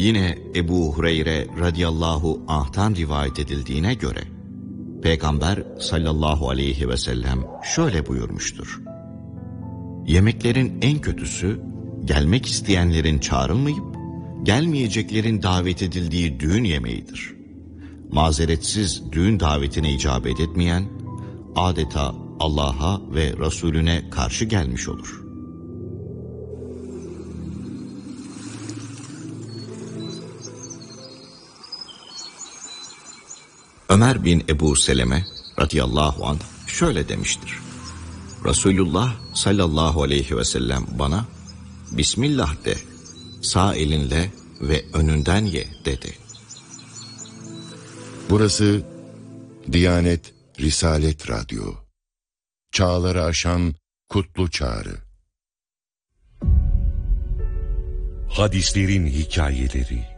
Yine Ebu Hureyre radıyallahu anh'tan rivayet edildiğine göre Peygamber sallallahu aleyhi ve sellem şöyle buyurmuştur: Yemeklerin en kötüsü gelmek isteyenlerin çağrılmayıp gelmeyeceklerin davet edildiği düğün yemeğidir. Mazeretsiz düğün davetine icabet etmeyen adeta Allah'a ve Resulüne karşı gelmiş olur. Ömer bin Ebu Seleme radıyallahu anh şöyle demiştir: Resulullah sallallahu aleyhi ve sellem bana Bismillah de, sağ elinle ve önünden ye dedi. Burası Diyanet Risalet Radyo. Çağları aşan kutlu çağrı. Hadislerin hikayeleri.